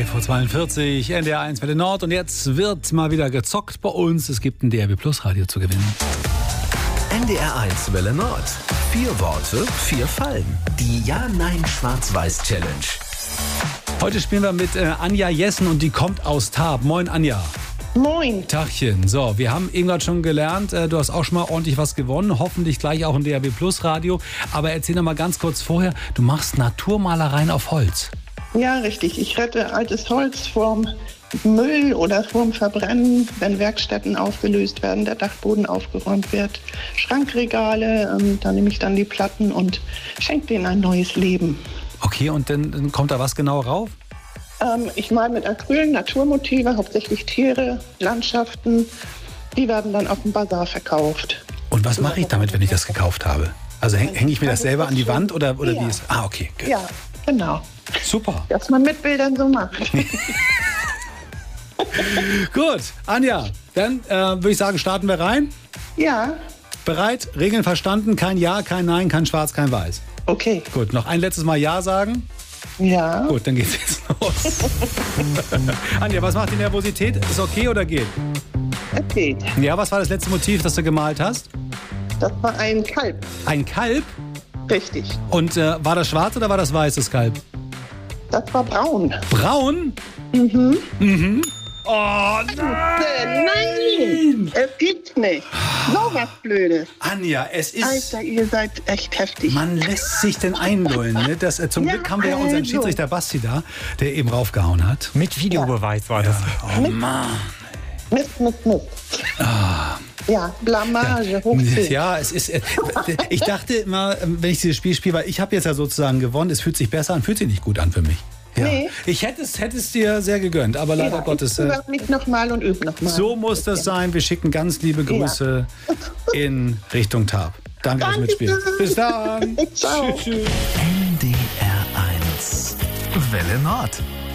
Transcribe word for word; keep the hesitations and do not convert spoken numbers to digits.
elf Uhr zweiundvierzig, N D R eins Welle Nord. Und jetzt wird mal wieder gezockt bei uns. Es gibt ein D R B Plus Radio zu gewinnen. N D R eins Welle Nord. Vier Worte, vier Fallen. Die Ja-Nein-Schwarz-Weiß-Challenge. Heute spielen wir mit äh, Anja Jessen und die kommt aus Tarp. Moin, Anja. Moin. Tagchen. So, wir haben eben gerade schon gelernt, äh, du hast auch schon mal ordentlich was gewonnen. Hoffentlich gleich auch im D R B Plus Radio. Aber erzähl noch mal ganz kurz vorher, du machst Naturmalereien auf Holz. Ja, richtig. Ich rette altes Holz vorm Müll oder vorm Verbrennen, wenn Werkstätten aufgelöst werden, der Dachboden aufgeräumt wird, Schrankregale, ähm, da nehme ich dann die Platten und schenke denen ein neues Leben. Okay, und dann, dann kommt da was genau rauf? Ähm, ich male mit Acryl Naturmotive, hauptsächlich Tiere, Landschaften. Die werden dann auf dem Bazar verkauft. Und was mache ich damit, wenn ich das gekauft habe? Also hänge häng ich mir das selber an die Wand oder, oder ja. wie ist? Ah, okay. Good. Ja, genau. Super. Was man mit Bildern so macht. Gut, Anja, dann äh, würde ich sagen, starten wir rein. Ja, Bereit? Regeln verstanden? Kein Ja, kein Nein, kein Schwarz, kein Weiß. okay. Gut, noch ein letztes Mal Ja sagen. Ja. Gut, dann geht's jetzt los. Anja, was macht die Nervosität? Ist okay oder geht? Okay. Ja, was war das letzte Motiv, das du gemalt hast? Das war ein Kalb. Ein Kalb? Richtig. Und äh, war das schwarz oder war das weiß, das Kalb? Das war braun. Braun? Mhm. Mhm. Oh nein! Nein! Es gibt's nicht. So was Blödes. Anja, es ist... Alter, ihr seid echt heftig. Man lässt sich denn einlullen. Ne? Das, äh, zum Ja, Glück haben wir ja unseren also. Schiedsrichter Basti da, der eben raufgehauen hat. Mit Videobeweis war das. Oh Mann. Mist, Mist, Mist. Ja, Blamage, hoch zehn. Ja, es ist. äh, Ich dachte immer, wenn ich dieses Spiel spiele, weil ich habe jetzt ja sozusagen gewonnen, es fühlt sich besser an, fühlt sich nicht gut an für mich. Ja. Nee. Ich hätte es, hätte es dir sehr gegönnt, aber leider Ja, Gottes. ich Äh, übe mich nochmal und übe nochmal. so muss das sein. Wir schicken ganz liebe Grüße in Richtung Tarp. Danke fürs Mitspielen. Bis dann. Ciao. Tschüss, tschüss. N D R eins Welle Nord.